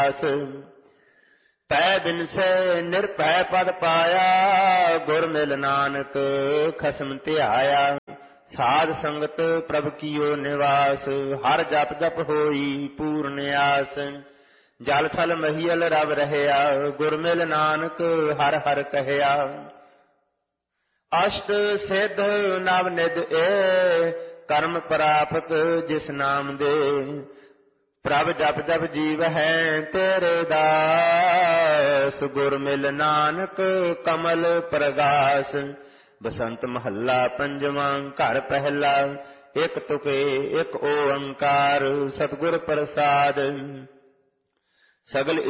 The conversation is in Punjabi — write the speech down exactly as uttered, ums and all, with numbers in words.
ਪੈ ਬਿਨਸੈ ਨਿਰਭੈ ਪਦ ਪਾਇਆ, ਗੁਰ ਮਿਲ ਨਾਨਕ ਖਸਮ ਧਿਆਇਆ। ਸਾਧ ਸੰਗਤ ਪ੍ਰਭ ਕੀਓ ਨਿਵਾਸ, ਹਰ ਜਪ ਜਪ ਹੋਈ ਪੂਰਨ ਆਸ। ਜਲ ਥਲ ਮਹੀਲ ਰਵ ਰਹਿਆ, ਗੁਰ ਮਿਲ ਨਾਨਕ ਹਰ ਹਰ ਕਹਿਆ। ਅਸ਼ਟ ਸਿੱਧ ਨਵ ਨਿਧ ਏ, ਕਰਮ ਪ੍ਰਾਪਤ ਜਿਸ ਨਾਮ ਦੇ। ਪ੍ਰਭ ਜਪ ਜਪ ਜੀਵ ਹੈ ਤੇਰੇ ਦਾਸ, ਗੁਰ ਮਿਲ ਨਾਨਕ ਕਮਲ ਪ੍ਰਗਾਸ। ਬਸੰਤ ਮਹੱਲਾ ਪੰਜਵਾਂ, ਘਰ ਪਹਿਲਾ। ਇਕ ਤੁਕੇ ਇਕ ਓੰਕਾਰ, ਸਤਿਗੁਰ ਪ੍ਰਸਾਦਿ। ਸਗਲ